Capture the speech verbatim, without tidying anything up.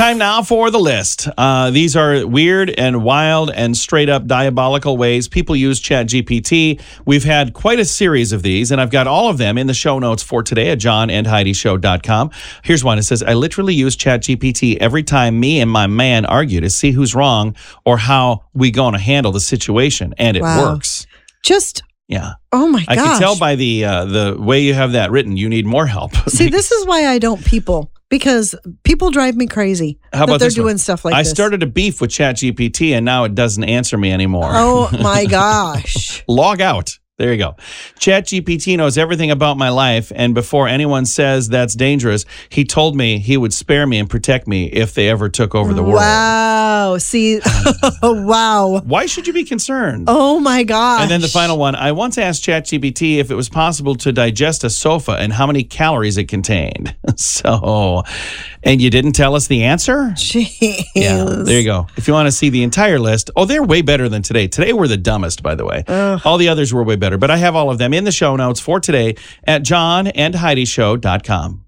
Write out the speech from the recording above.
Time now for the list. Uh, these are weird and wild and straight up diabolical ways people use ChatGPT. We've had quite a series of these, and I've got all of them in the show notes for today at john and heidi show dot com. Here's one. It says, I literally use ChatGPT every time me and my man argue to see who's wrong or how we going to handle the situation, and it Wow. works. Just, Yeah. oh my gosh. I can tell by the uh, the way you have that written, you need more help. See, this is why I don't people, because people drive me crazy How that about they're this one? doing stuff like I this. started a beef with ChatGPT, and now it doesn't answer me anymore. Oh my gosh. Log out. There you go. ChatGPT knows everything about my life, and before anyone says that's dangerous, he told me he would spare me and protect me if they ever took over the world. Wow. See, wow. Why should you be concerned? Oh my gosh. And then the final one. I once asked ChatGPT if it was possible to digest a sofa and how many calories it contained. So, and you didn't tell us the answer? Jeez. Yeah, there you go. If you want to see the entire list, oh, they're way better than today. Today we're the dumbest, by the way. Ugh. All the others were way better, but I have all of them in the show notes for today at john and heidi show dot com.